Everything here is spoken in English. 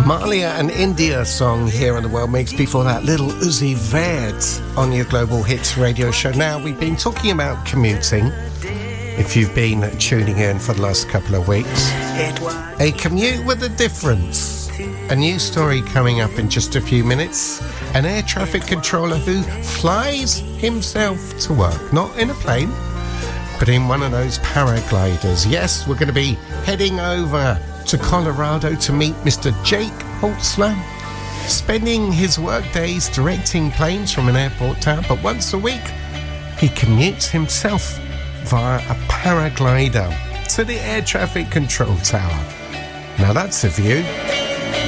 Malia and India song here on the World Mix. Before that, Little Uzi Vert on your Global Hits radio show. Now, we've been talking about commuting. If you've been tuning in for the last couple of weeks, a commute with a difference. A new story coming up in just a few minutes. An air traffic controller who flies himself to work, not in a plane, but in one of those paragliders. Yes, we're going to be heading over to Colorado to meet Mr. Jake Holtzler, spending his work days directing planes from an airport tower, but once a week he commutes himself via a paraglider to the air traffic control tower. Now that's a view.